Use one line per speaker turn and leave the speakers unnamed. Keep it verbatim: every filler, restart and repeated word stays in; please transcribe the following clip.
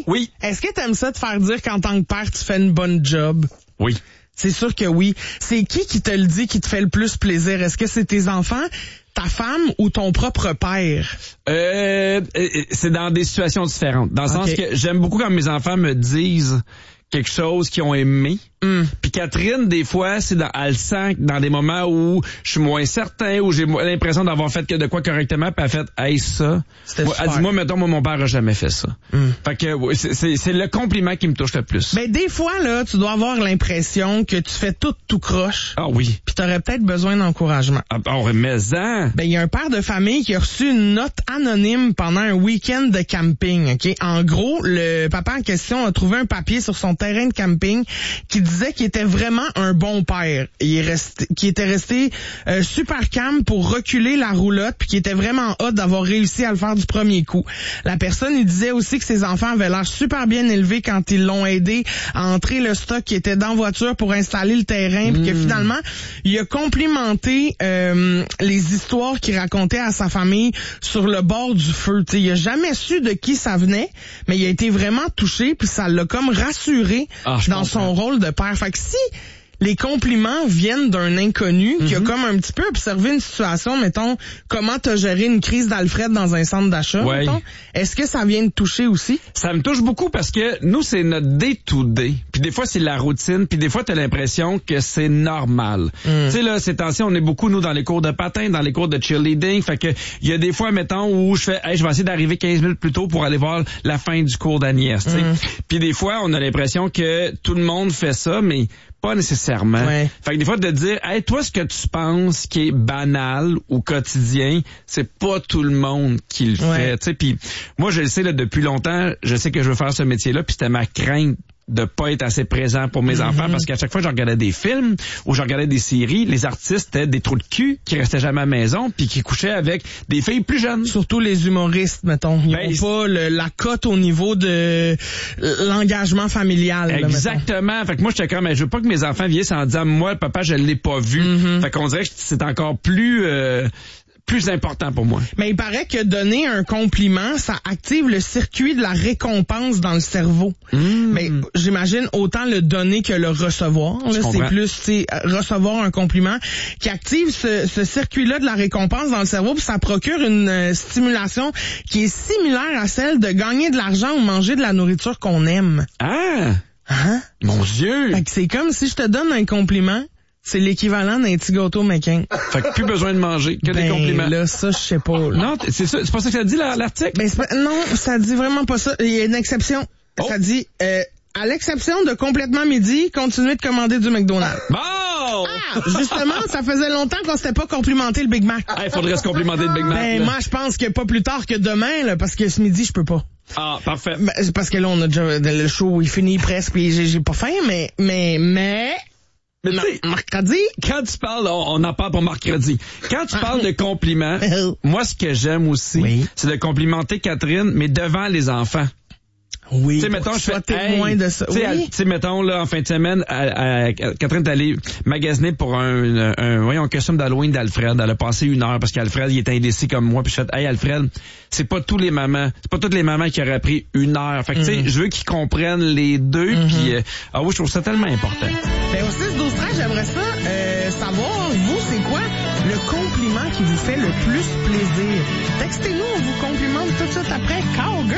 Oui.
Est-ce que t'aimes ça te faire dire qu'en tant que père, tu fais une bonne job?
Oui.
C'est sûr que oui. C'est qui qui te le dit qui te fait le plus plaisir? Est-ce que c'est tes enfants, ta femme ou ton propre père?
Euh, c'est dans des situations différentes. Dans le
okay.
sens que j'aime beaucoup quand mes enfants me disent quelque chose qu'ils ont aimé. Mm. Puis Catherine, des fois, c'est dans, elle sent dans des moments où je suis moins certain, où j'ai l'impression d'avoir fait que de quoi correctement, puis elle fait, hey, ça. Moi, elle dit, moi, mettons, moi, mon père a jamais fait ça. Mm. Fait que, ouais, c'est, c'est, c'est le compliment qui me touche le plus.
Ben, des fois, là, tu dois avoir l'impression que tu fais tout, tout croche.
Ah oui.
Puis t'aurais peut-être besoin d'encouragement.
Ah, oh, mais ça.
Ben, il y a un père de famille qui a reçu une note anonyme pendant un week-end de camping, ok? En gros, le papa en question a trouvé un papier sur son terrain de camping qui disait qu'il était vraiment un bon père. Il est resté, qui était resté euh, super calme pour reculer la roulotte, puis qui était vraiment hot d'avoir réussi à le faire du premier coup. La personne, il disait aussi que ses enfants avaient l'air super bien élevés quand ils l'ont aidé à entrer le stock qui était dans la voiture pour installer le terrain, puis mmh. que finalement, il a complimenté euh, les histoires qu'il racontait à sa famille sur le bord du feu. T'sais, il a jamais su de qui ça venait, mais il a été vraiment touché, puis ça l'a comme rassuré ah, dans son rôle de père. Fait que si les compliments viennent d'un inconnu mm-hmm. qui a comme un petit peu observé une situation, mettons, comment t'as géré une crise d'Alfred dans un centre d'achat,
ouais.
mettons, est-ce que ça vient te toucher aussi?
Ça me touche beaucoup parce que nous, c'est notre day-to-day. Puis des fois, c'est la routine. Puis des fois, t'as l'impression que c'est normal. Mm. Tu sais, là, ces temps-ci, on est beaucoup, nous, dans les cours de patin, dans les cours de cheerleading. Fait que il y a des fois, mettons, où je fais, hey, je vais essayer d'arriver quinze minutes plus tôt pour aller voir la fin du cours d'Agnès. Mm. Puis des fois, on a l'impression que tout le monde fait ça, mais pas nécessairement.
Ouais.
Fait que des fois, de dire, hey, toi, ce que tu penses qui est banal ou quotidien, c'est pas tout le monde qui le
ouais.
fait. Tu sais, puis moi, je le sais là depuis longtemps, je sais que je veux faire ce métier-là, puis c'était ma crainte de pas être assez présent pour mes mm-hmm. enfants, parce qu'à chaque fois que je regardais des films ou je regardais des séries, les artistes étaient des trous de cul qui restaient jamais à la maison puis qui couchaient avec des filles plus jeunes.
Surtout les humoristes, mettons. Ils
ben,
n'ont pas le, la cote au niveau de l'engagement familial.
Exactement.
Là,
fait que moi, j'étais comme, je veux pas que mes enfants vieillissent en disant, moi, papa, je l'ai pas vu. Mm-hmm. Fait qu'on dirait que c'est encore plus... Euh, plus important pour moi.
Mais il paraît que donner un compliment, ça active le circuit de la récompense dans le cerveau. Mmh. Mais j'imagine autant le donner que le recevoir. Là, c'est plus, c'est recevoir un compliment qui active ce, ce circuit-là de la récompense dans le cerveau, puis ça procure une euh, stimulation qui est similaire à celle de gagner de l'argent ou manger de la nourriture qu'on aime.
Ah!
Hein?
Mon Dieu!
Fait que c'est comme si je te donne un compliment. C'est l'équivalent d'un petit gâteau McCain.
Fait que plus besoin de manger, que
ben,
des compliments.
Là, ça, je sais pas. Là.
Non, c'est ça, c'est pas ça que ça dit, l'article?
Ben, c'est pas, non, ça dit vraiment pas ça. Il y a une exception. Oh. Ça dit, euh, à l'exception de complètement midi, continuez de commander du McDonald's.
Bon!
Ah, justement, ça faisait longtemps qu'on s'était pas complimenté le Big Mac.
Il hey, faudrait se complimenter le Big Mac.
Ben,
là.
moi, je pense que pas plus tard que demain, là, parce que ce midi, je peux pas.
Ah, parfait.
Ben, c'est parce que là, on a déjà, le show, il finit presque, puis j'ai, j'ai pas faim, mais, mais, mais...
Mais
non, mercredi?
Quand tu parles, on, on en parle pour mercredi. Quand tu parles de compliments, moi, ce que j'aime aussi, oui. c'est de complimenter Catherine, mais devant les enfants.
Oui,
tu sais, mettons, je fais
témoin
hey,
de ça.
Tu sais, oui. mettons, là, en fin de semaine, à, à, Catherine est allée magasiner pour un, un, un, voyons, un costume d'Halloween d'Alfred. Elle a passé une heure parce qu'Alfred, il était indécis comme moi. Puis je fais, hey, Alfred, c'est pas tous les mamans, c'est pas toutes les mamans qui auraient pris une heure. Fait que, mm. tu sais, je veux qu'ils comprennent les deux. Mm-hmm. Puis, euh, ah oui, je trouve ça tellement important.
Ben, au six douze treize, j'aimerais ça, euh, savoir, vous, c'est quoi le compliment qui vous fait le plus plaisir? Textez-nous, on vous complimente tout de suite après. Cowgirl!